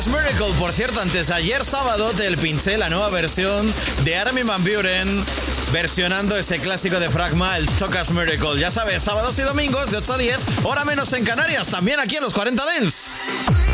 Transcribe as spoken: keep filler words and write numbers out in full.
Miracle, por cierto, antes de ayer sábado te pinché la nueva versión de Armin van Buuren versionando ese clásico de Fragma, el Tocas Miracle. Ya sabes, sábados y domingos de ocho a diez, hora menos en Canarias, también aquí en los cuarenta Dance.